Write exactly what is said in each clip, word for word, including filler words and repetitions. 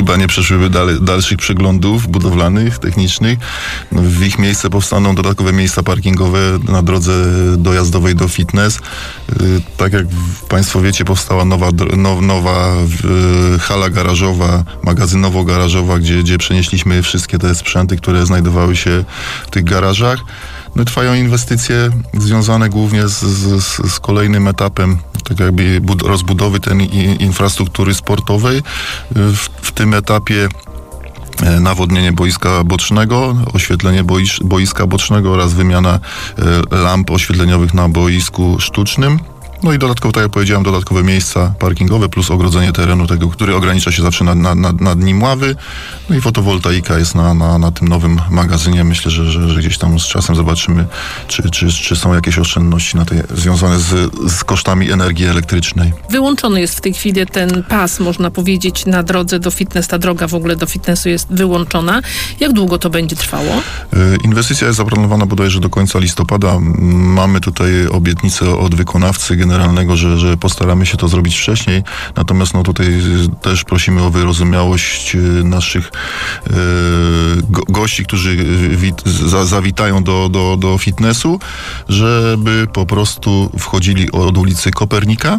chyba nie przeszłyby dal, dalszych przeglądów budowlanych, technicznych. No, w ich miejsce powstaną dodatkowe miejsca parkingowe na drodze dojazdowej do fitness. Tak jak Państwo wiecie, powstała nowa, now, nowa hala garażowa, magazynowo-garażowa, gdzie, gdzie przenieśliśmy wszystkie te sprzęty, które znajdowały się w tych garażach. No, trwają inwestycje związane głównie z, z, z kolejnym etapem tak jakby bud- rozbudowy tej infrastruktury sportowej. W, w tym etapie nawodnienie boiska bocznego, oświetlenie boisz, boiska bocznego oraz wymiana e, lamp oświetleniowych na boisku sztucznym. No i dodatkowo, tak jak powiedziałem, dodatkowe miejsca parkingowe plus ogrodzenie terenu tego, który ogranicza się zawsze nad, nad, nad, nad nim ławy. No i fotowoltaika jest na, na, na tym nowym magazynie. Myślę, że, że, że gdzieś tam z czasem zobaczymy, czy, czy, czy są jakieś oszczędności na tej, związane z, z kosztami energii elektrycznej. Wyłączony jest w tej chwili ten pas, można powiedzieć, na drodze do fitness. Ta droga w ogóle do fitnessu jest wyłączona. Jak długo to będzie trwało? Inwestycja jest zaplanowana bodajże do końca listopada. Mamy tutaj obietnicę od wykonawcy generalnego, że, że postaramy się to zrobić wcześniej. Natomiast no tutaj też prosimy o wyrozumiałość naszych e, go, gości, którzy wit, za, zawitają do, do, do fitnessu, żeby po prostu wchodzili od ulicy Kopernika,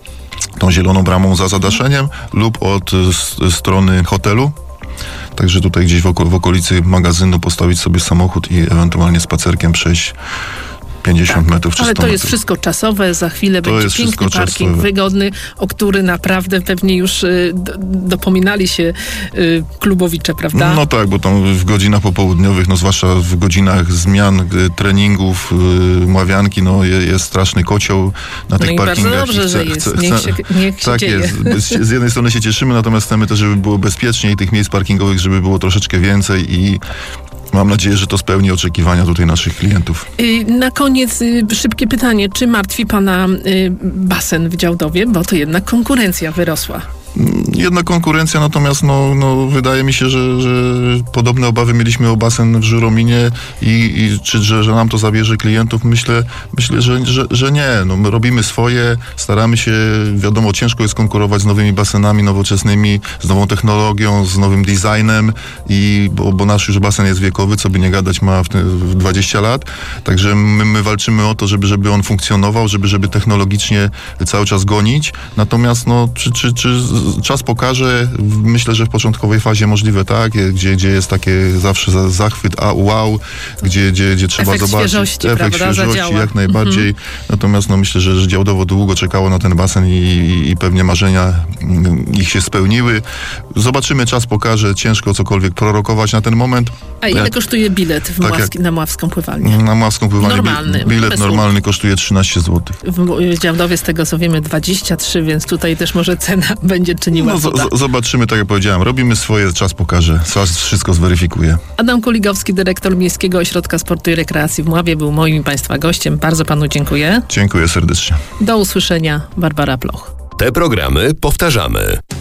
tą zieloną bramą za zadaszeniem, lub od s, strony hotelu. Także tutaj gdzieś w, oko, w okolicy magazynu postawić sobie samochód i ewentualnie spacerkiem przejść pięćdziesiąt tak, metrów czy sto ale to metrów. jest wszystko czasowe, za chwilę to będzie piękny parking, czasowe. Wygodny, o który naprawdę pewnie już y, do, dopominali się y, klubowicze, prawda? No tak, bo tam w godzinach popołudniowych, no zwłaszcza w godzinach zmian, y, treningów, y, mławianki, no je, jest straszny kocioł na tych no parkingach. No i bardzo dobrze, chcę, że jest. Chcę, niech chcę, się, niech się tak dzieje. jest. Z jednej strony się cieszymy, natomiast chcemy też, żeby było bezpiecznie i tych miejsc parkingowych, żeby było troszeczkę więcej i mam nadzieję, że to spełni oczekiwania tutaj naszych klientów. Na koniec szybkie pytanie. Czy martwi Pana basen w Działdowie? Bo to jednak konkurencja wyrosła. Jedna konkurencja, natomiast no, no, wydaje mi się, że, że podobne obawy mieliśmy o basen w Żurominie i, i czy że, że nam to zabierze klientów. Myślę, myślę że, że, że nie. No, my robimy swoje, staramy się, wiadomo, ciężko jest konkurować z nowymi basenami nowoczesnymi, z nową technologią, z nowym designem, i, bo, bo nasz już basen jest wiekowy, co by nie gadać, ma w, w dwadzieścia lat. Także my, my walczymy o to, żeby, żeby on funkcjonował, żeby, żeby technologicznie cały czas gonić. Natomiast no, czy, czy, czy czas pokaże, myślę, że w początkowej fazie możliwe tak, gdzie, gdzie jest takie zawsze zachwyt, a wow, gdzie, gdzie, gdzie trzeba efekt zobaczyć świeżości, efekt prawda, świeżości, zadziała. jak najbardziej. Mhm. Natomiast no, myślę, że, że Działdowo długo czekało na ten basen i, i, i pewnie marzenia ich się spełniły. Zobaczymy, czas pokaże, ciężko cokolwiek prorokować na ten moment. A ile ja, kosztuje bilet w tak Mławski, jak, na Mławską pływalnię? Na Mławską pływalnię normalny, bilet normalny kosztuje trzynaście złotych. W Działdowie, z tego co wiemy, dwadzieścia trzy, więc tutaj też może cena będzie czyniła. No, z, zobaczymy, tak jak powiedziałem, robimy swoje, czas pokaże, czas wszystko zweryfikuje. Adam Kuligowski, dyrektor Miejskiego Ośrodka Sportu i Rekreacji w Mławie, był moim i Państwa gościem. Bardzo Panu dziękuję. Dziękuję serdecznie. Do usłyszenia. Barbara Ploch. Te programy powtarzamy.